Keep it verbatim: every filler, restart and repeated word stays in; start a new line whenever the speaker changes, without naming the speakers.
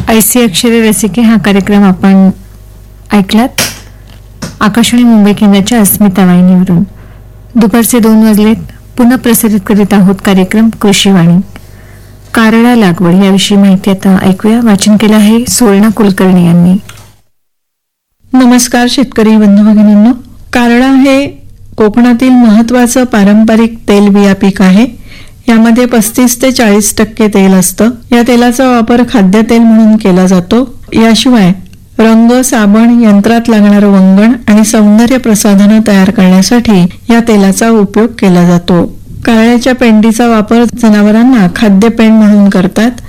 ऐसी अक्षरे रसिके हा कार्यक्रम आपण ऐकलात आकाशवाणी मुंबई केंद्राच्या अस्मिता वाहिनीवरून. दुपारचे दोन वाजलेत. पुन्हा प्रसारित करीत आहोत कार्यक्रम कृषीवाणी. कारळा लागवड याविषयी माहिती आता ऐकूया. वाचन केलं आहे सुवर्णा कुलकर्णी यांनी.
नमस्कार शेतकरी बंधू भगिनींनो. कारळा हे कोकणातील महत्वाचं पारंपरिक तेलबिया पीक आहे. यामध्ये पस्तीस ते चाळीस टक्के तेल असतं. या तेलाचा वापर खाद्यतेल म्हणून केला जातो. याशिवाय रंग, साबण, यंत्रात लागणारं वंगण आणि सौंदर्य प्रसाधनं तयार करण्यासाठी या तेलाचा उपयोग केला जातो. कारळ्याच्या पेंडीचा वापर जनावरांना खाद्यपेंड म्हणून करतात.